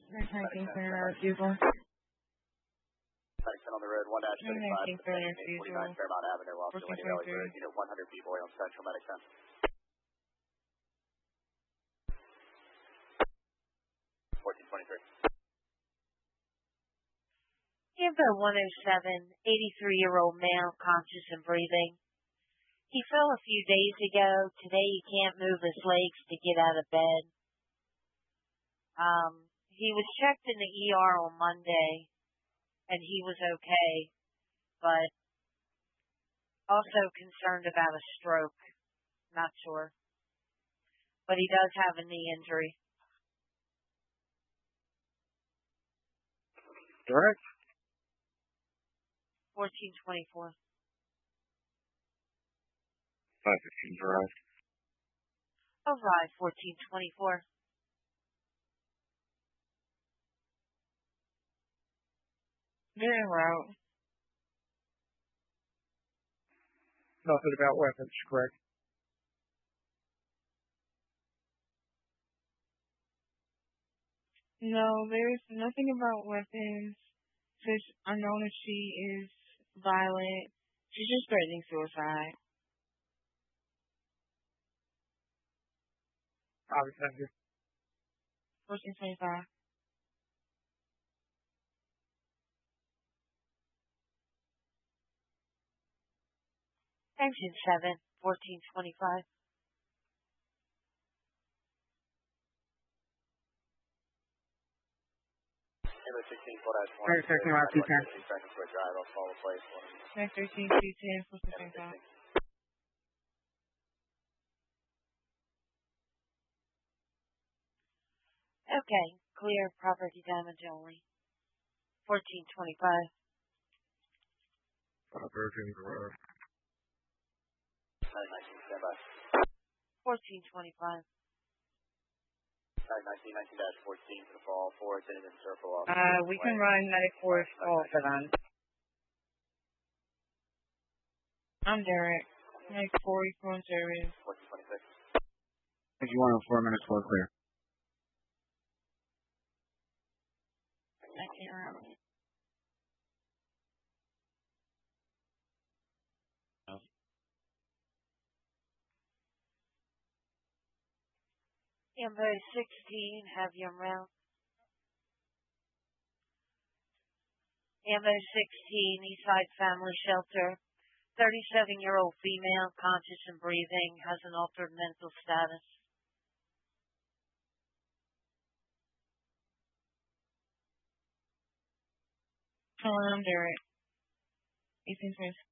clear our refusal. On the road, 1-35, 49 Fairmount Avenue, off Delaney Valley Road, unit 100 people on Central Medic 10. Info 107, 83-year-old male, conscious and breathing. He fell a few days ago. Today he can't move his legs to get out of bed. He was checked in the ER on Monday, and he was okay, but also concerned about a stroke. Not sure. But he does have a knee injury. Direct. 1424. 515 direct. Arrive 1424. They're en route. Nothing about weapons, correct? No, there's nothing about weapons. Since unknown if she is violent, she's just threatening suicide. Obviously. 1425. Engine 7, 1425. Number 16, Florida 20. 13, route 210. Seconds for a drive, I'll follow place. 13, 210, 1425. Okay, clear property damage only. 1425. 13 direct. 19, stand by. 1425. 19-14 to the fall, forward, in and circle off. We can run medic force all for them. I'm Derek. Medic 4 on service. 1426. If you want 4 minutes, we're clear. I can't remember. Ambo 16, have your mount. Ambo 16, Eastside Family Shelter. 37-year-old female, conscious and breathing, has an altered mental status. Hello, I'm Derek. 1826.